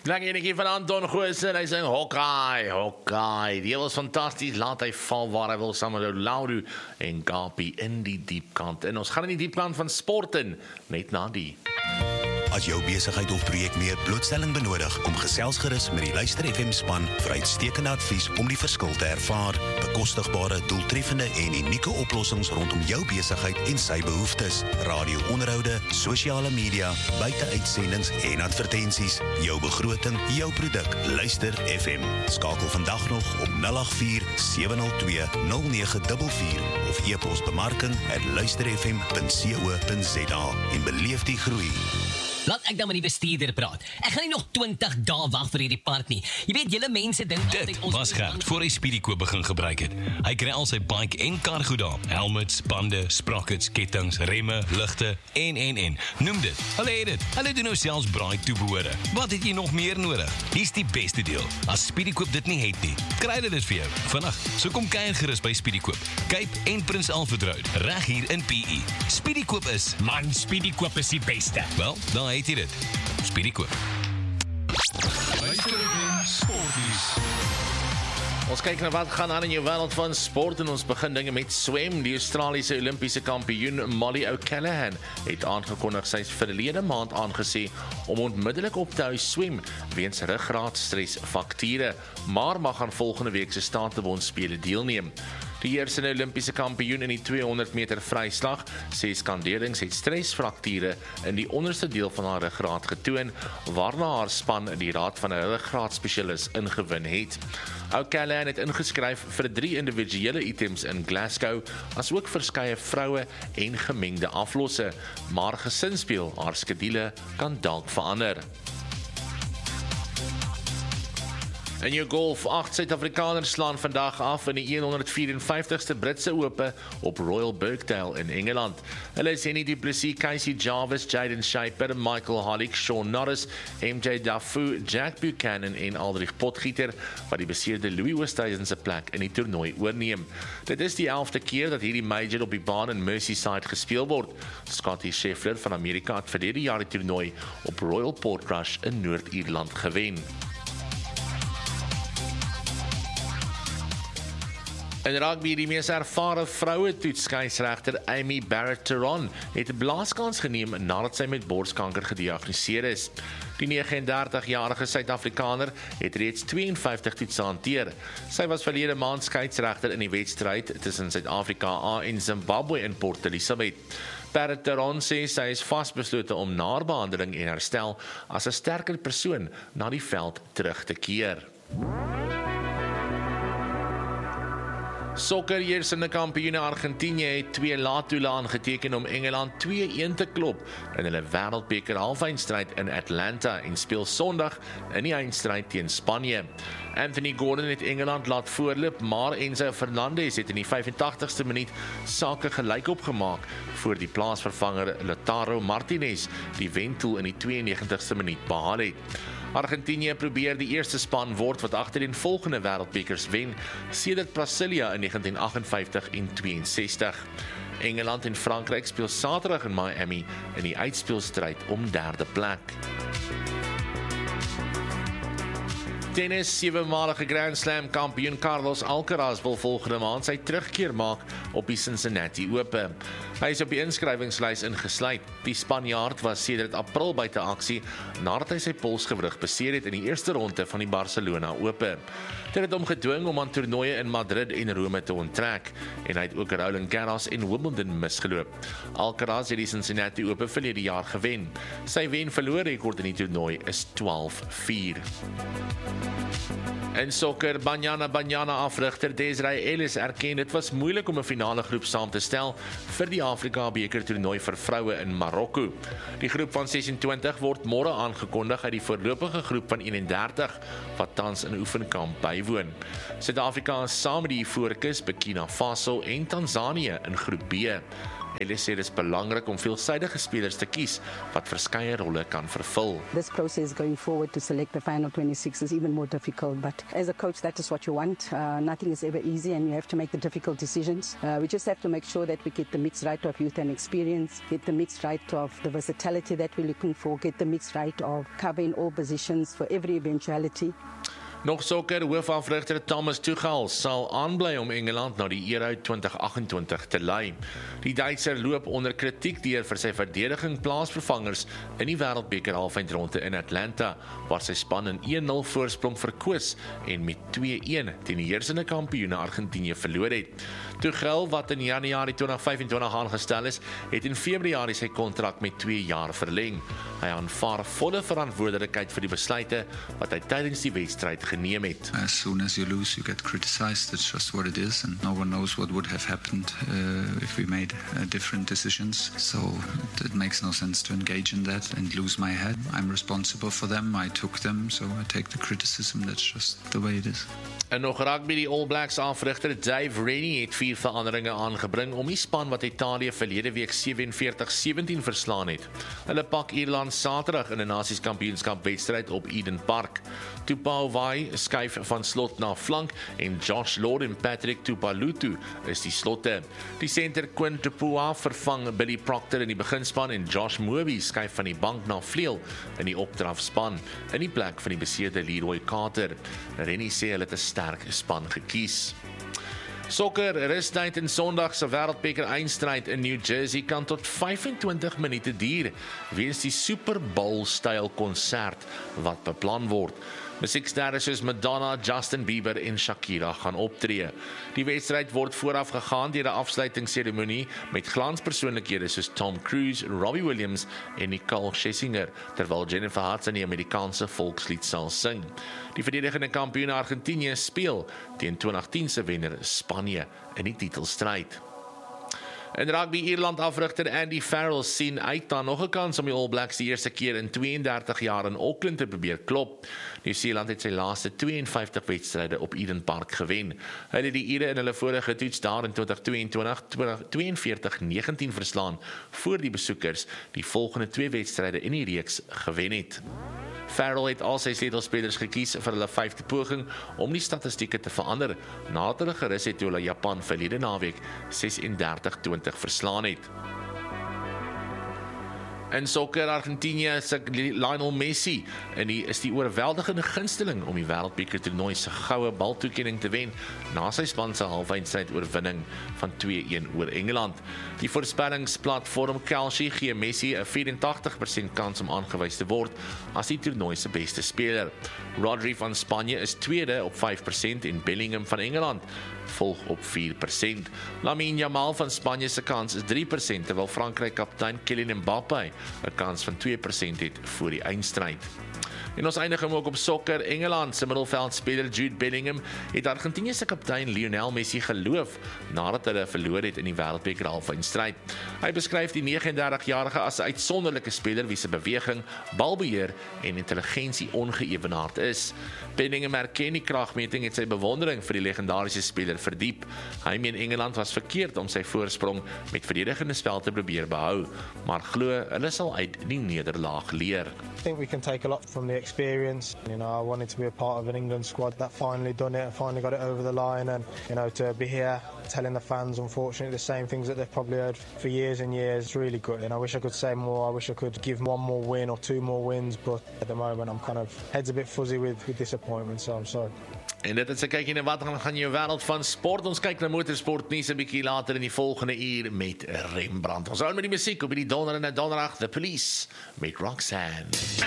Lekker enetjie van Anton Goosen, hy sing Hokkai, die was fantasties, laat hy val waar hy wil, saam met Lauru en Kapi in die diepkant. En ons gaan in die diepkant van sport in, net na die. As jou besigheid of projek meer blootstelling benodig, kom gesels gerus met die Luister FM span vir uitstekende advies om die verskil te ervaar. Bekostigbare, doeltreffende en unieke oplossings rondom jou besigheid en sy behoeftes. Radio-onderhoude, sosiale media, buiteuitsendings en advertensies. Jou begroting, jou produk. Luister FM. Skakel vandag nog op 084-702-0944 of e-pos bemarking@luisterfm.co.za en beleef die groei. Laat ek dan met die bestuurder praat. Ek gaan nie nog 20 dae wag vir hierdie part nie. Jy weet, julle mense dink Dit was Gert voor hy Speedykoop begin gebruik het. Hy kry al sy bike en kar goed daar. Helmets, bande, sprockets, kettings, remme, ligte en. Noem dit. Hulle het dit. Hulle doen nou selfs braai toebehore. Wat het jy nog meer nodig? Hier's die beste deel. As Speedykoop dit nie het nie, kry hulle dit vir jou. Vandag, so kom kuier gerus by Speedykoop. Cape en Prins Alfred Road, reg hier in PE. Speedykoop is, Man, Speedykoop is die beste. wel, daar het jy dit. Speedykoop. Ons kyk na wat gaan aan in jou wêreld van sport en ons begin dinge met swem. Die Australiese Olimpiese kampioen Molly O'Callaghan het aangekondig sy is verlede maand aangesê om onmiddellik op te hou swem weens ruggraatstresfakture, maar mag aan volgende week se Statebondspele deelneem. Die heersende Olimpiese kampioen in die 200 meter vryslag sê skanderings het stresfrakture in die onderste deel van haar ruggraat getoon, waarna haar span die raad van 'n ruggraatspesialis ingewin het. O'Callaghan het ingeskryf vir 3 individuele items in Glasgow, asook verskeie vroue en gemengde aflosse, maar gesinspeel haar skedule kan dalk verander. In jou golf, 8 Suid-Afrikaners slaan vandag af in die 154ste Britse Ope op Royal Birkdale in Engeland. Hulle is Henny du Plessis, Casey Jarvis, Jaden Shaper, Michael Hollick, Sean Norris, MJ Dafu, Jack Buchanan en Aldrich Potgieter, wat die beseerde Louis Oosthuizen se plek in die toernooi oorneem. Dit is die 11de keer dat hierdie major op die baan in Merseyside gespeel word. Scottie Scheffler van Amerika het verlede jaar die toernooi op Royal Portrush in Noord-Ierland gewen. In rugby, die mees ervare vroue toetskeisregter Amy Barrett-Teron het 'n blaaskans geneem nadat sy met borskanker gediagnoseer is. Die 39-jarige Suid-Afrikaner het reeds 52 toetse hanteer. Sy was verlede maand skeieregter in die wedstryd tussen Suid-Afrika en Zimbabwe in Port Elizabeth. Barrett-Teron sê sy is vasbeslote om na behandeling en herstel as 'n sterker persoon na die veld terug te keer. Sokker heersende kampioene Argentinië het 2 laattoele aangeteken om Engeland 2-1 te klop in hulle wêreldbeker halfeindstryd in Atlanta en speel Sondag in die eindstryd teen Spanje. Anthony Gordon het Engeland laat voorloop, maar Enzo Fernandez het in die 85ste minuut sake gelyk opgemaak voor die plaasvervanger Lautaro Martinez die wentoel in die 92ste minuut behaal het. Argentinië probeer die eerste span word wat agtereenvolgende wêreldbekers wen sedert Brasilia in 1958 en 62. Engeland en Frankryk speel Saterdag in Miami in die uitspeelstryd om 3de plek. Tennis, 7-malige Grand Slam kampioen Carlos Alcaraz wil volgende maand sy terugkeer maak op die Cincinnati Ope. Hy is op die inskrywingslys ingesluit. Die Spanjaard was sedert April buite aksie nadat hy sy polsgewrig beseer het in die eerste ronde van die Barcelona Ope. Dit het hom gedwing om aan toernooie in Madrid en Rome te onttrek en hy het ook Roland Garros en Wimbledon misgeloop. Alcaraz het die Cincinnati Ope verlede jaar gewen. Sy wen-verloor rekord in die toernooi is 12-4. In sokker, Banyana afrigter Desiree Ellis erken dit was moeilik om 'n finale groep saam te stel vir die Afrika beker toernooi vir vroue in Marokko. Die groep van 26 word môre aangekondig uit die voorlopige groep van 31 wat tans in oefenkamp bywoon. Suid-Afrika is saam met die Ivoorkus, Burkina Faso en Tanzanië in groep B. Hulle sê dit is belangrik om veelsidige spelers te kies wat verskeie rolle kan vervul. This process going forward to select the final 26 is even more difficult, but as a coach, that is what you want. Nothing is ever easy and you have to make the difficult decisions. We just have to make sure that we get the mix right of youth and experience, get the mix right of the versatility that we're looking for, get the mix right of covering all positions for every eventuality. Nog sokker, hoofafrigter Thomas Tuchel sal aanbly om Engeland na die Euro 2028 te lei. Die Duitser loop onder kritiek deur vir sy verdediging plaasvervangers in die Wêreldbeker halfeindronde in Atlanta, waar sy span in 1-0 voorsprong verkoos en met 2-1 teen die heersende kampioene Argentinië verloor het. Tuchel, wat in Januarie 2025 aangestel is, het in Februarie sy kontrak met 2 jaar verleng. Hy aanvaar volle verantwoordelikheid vir die besluite wat hy tydens die wedstryd geneem het. As soon as you lose, you get criticized. It's just what it is, and no one knows what would have happened if we made different decisions. So it makes no sense to engage in that and lose my head. I'm responsible for them. I took them, so I take the criticism. That's just the way it is. En nog rugby, die All Blacks afrigter Dave Rennie het 4 veranderinge aangebring om die span wat Italië verlede week 47-17 verslaan het. Hulle pak Ierland Saterdag in 'n Nasies Kampioenskap wedstryd op Eden Park. Tupou skuif van slot na flank en Josh Lord en Patrick Tupalutu is die slotte. Die center Quinn Tupua vervang Billy Proctor in die beginspan en Josh Moby skuif van die bank na vleuel in die opdrafspan in die plek van die beseerde Leroy Carter. Rennie sê hulle het 'n sterk span gekies. Sokker, rustyd in Sondag se Wêreldbeker eindstryd in New Jersey kan tot 25 minute duur weens die Super Bowl styl konsert wat beplan word. Musieksterre soos Madonna, Justin Bieber en Shakira gaan optree. Die wedstryd word vooraf gegaan deur 'n afsluitingsseremonie met glanspersoonlikhede soos Tom Cruise, Robbie Williams en Nicole Scherzinger, terwyl Jennifer Hudson die Amerikaanse volkslied sal sing. Die verdedigende kampioen Argentinië speel teen 2010 se wenner Spanje in die titelstryd. In rugby, Ierland afrigter Andy Farrell sien uit na nog 'n kans om die All Blacks die eerste keer in 32 jaar in Auckland te probeer klop. Nieu-Seeland het sy laaste 52 wedstryde op Eden Park gewen. Hulle het die Ire in hulle vorige toets daar in 2022 42-19 verslaan voor die besoekers die volgende 2 wedstryde in die reeks gewen het. Farrell het al sy sleutelspelers gekies vir hulle 5de poging om die statistieke te verander, nadat hulle gerus het toe hulle Japan verlede naweek 36-20 verslaan het. In sokker, Argentinië se Lionel Messi is die oorweldigende gunsteling om die Wêreldbeker toernooi se goue baltoekenning te wen na sy span se halfeindstryd oorwinning van 2-1 oor Engeland. Die voorspellingsplatform Kalshi gee Messi 'n 84% kans om aangewys te word as die toernooi se beste speler. Rodri van Spanje is tweede op 5% en Bellingham van Engeland volg op 4%. Lamine Yamal van Spanje se kans is 3%, terwyl Frankryk kaptein Kylian Mbappé 'n kans van 2% het voor die eindstryd. En ons eindig ook op sokker. Engeland se middelveldspeler Jude Bellingham het Argentinië se kaptein Lionel Messi geloof nadat hulle verloor het in die Wêreldbeker halfeindstryd. Hy beskryf die 39-jarige as 'n uitsonderlike speler wie se beweging, balbeheer en intelligensie ongeëwenaard is. Bellingham erken die kragmeting het sy bewondering vir die legendariese speler verdiep. Hy meen Engeland was verkeerd om sy voorsprong met verdedigende spel te probeer behou, maar glo hulle sal uit die nederlaag leer. I think we can take a lot from the experience. I wanted to be a part of an England squad that finally done it and finally got it over the line, and to be here telling the fans unfortunately the same things that they've probably heard for years and years is really good, and I wish I could say more. I wish I could give 1 more win or 2 more wins, but at the moment I'm kind of head's a bit fuzzy with disappointment, so I'm sorry. En dit is 'n kykie na wat gaan jou wêreld van sport. Ons kyk na motorsport nuus 'n bietjie later in die volgende uur met Rembrandt. Ons hou met die musiek op die donderdag, The Police met Roxanne.